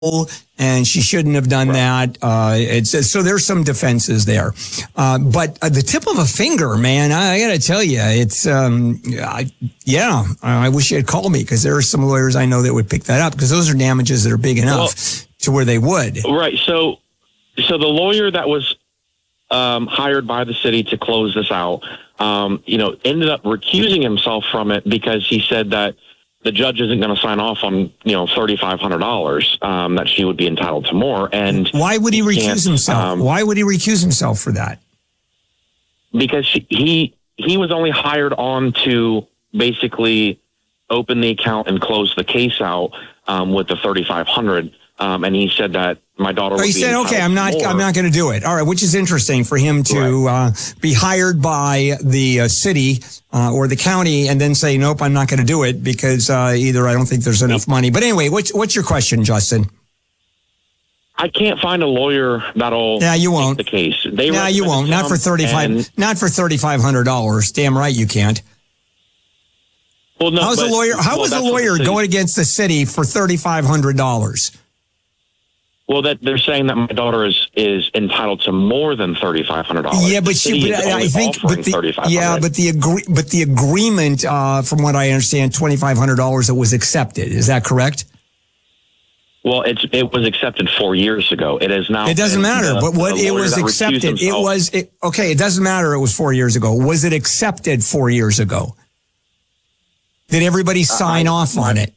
and she shouldn't have done that. So there's some defenses there. But the tip of a finger, man, I got to tell you, it's, I wish you had called me because there are some lawyers I know that would pick that up because those are damages that are big enough to where they would. Right. So the lawyer that was hired by the city to close this out, ended up recusing himself from it because he said that the judge isn't going to sign off on, $3,500, that she would be entitled to more. And why would he recuse himself? Why would he recuse himself for that? Because he was only hired on to basically open the account and close the case out with the $3,500. And he said that my daughter. So he said, "Okay, I'm not going to do it." All right, which is interesting for him to be hired by the city or the county and then say, "Nope, I'm not going to do it because either I don't think there's enough money." But anyway, what's your question, Justin? I can't find a lawyer that'll. Yeah, you won't. Take the case. You won't. Not for $3,500. Damn right, you can't. Well, no. How was a lawyer going against the city for $3,500? Well, that they're saying that my daughter is entitled to more than $3,500. Yeah, but the agreement, from what I understand, $2,500 that was accepted. Is that correct? Well, it was accepted 4 years ago. It is now. It doesn't matter. But what it was accepted, okay. It doesn't matter. It was 4 years ago. Was it accepted 4 years ago? Did everybody sign off on it?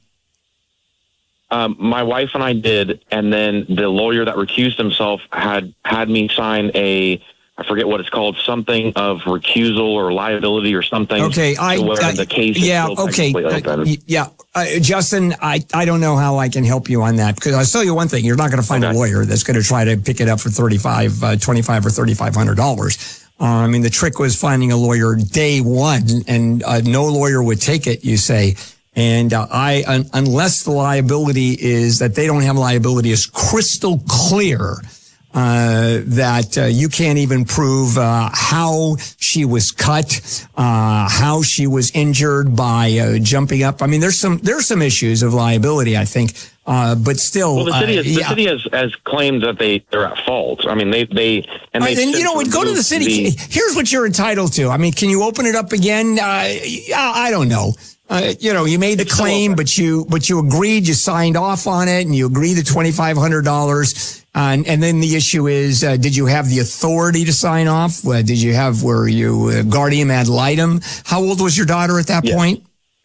My wife and I did, and then the lawyer that recused himself had me sign I forget what it's called, something of recusal or liability or something. Okay, the case is still technically open. Justin, I don't know how I can help you on that because I'll tell you one thing: you're not going to find a lawyer that's going to try to pick it up for $25 or $3,500. I mean, the trick was finding a lawyer day one, and no lawyer would take it. You say. And unless the liability is that they don't have liability is crystal clear, that you can't even prove how she was cut, how she was injured by jumping up. I mean, there's some issues of liability, I think, but still. Well, the city has claimed that they're at fault. I mean, go to the city. Here's what you're entitled to. I mean, can you open it up again? I don't know. You made the claim, but you agreed, you signed off on it, and you agreed to $2,500. And then the issue is, did you have the authority to sign off? Were you guardian ad litem? How old was your daughter at that point?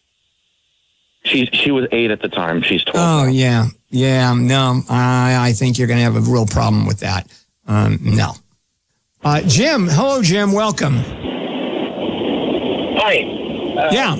She was 8 at the time. She's 12. Oh, yeah. Yeah. No, I think you're going to have a real problem with that. No. Jim. Hello, Jim. Welcome. Hi. Yeah.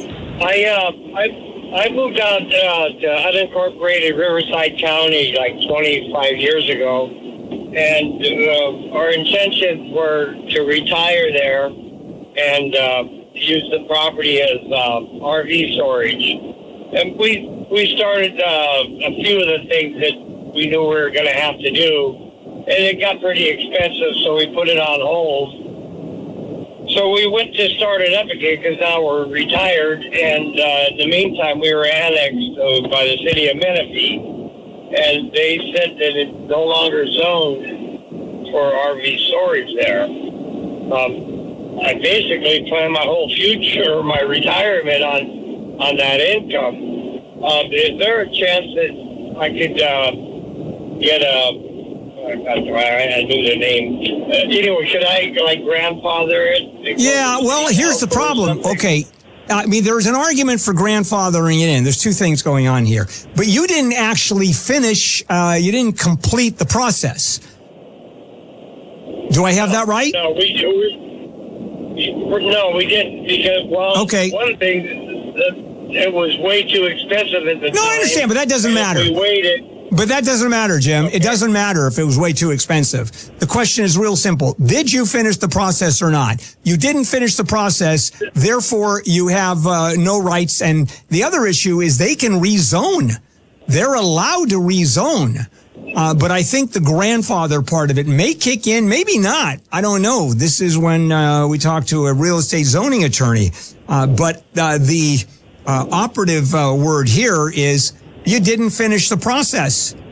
I moved out to unincorporated Riverside County like 25 years ago, and our intentions were to retire there and use the property as RV storage. And we started a few of the things that we knew we were going to have to do, and it got pretty expensive, so we put it on hold. So we went to start it up again because now we're retired, and in the meantime we were annexed by the city of Menifee, and they said that it's no longer zoned for RV storage there. I basically plan my whole future, my retirement on that income. Is there a chance that I could get I knew the name. Anyway, should I grandfather it? Yeah, well, here's the problem. Okay. I mean, there's an argument for grandfathering it in. There's two things going on here. But you didn't actually finish, you didn't complete the process. Do I have that right? No, we didn't because, one thing, it was way too expensive at the time. No, I understand, but that doesn't matter. We waited. But that doesn't matter, Jim. Okay. It doesn't matter if it was way too expensive. The question is real simple. Did you finish the process or not? You didn't finish the process. Therefore, you have no rights. And the other issue is they can rezone. They're allowed to rezone. But I think the grandfather part of it may kick in, maybe not. I don't know. This is when we talk to a real estate zoning attorney. But the operative word here is you didn't finish the process.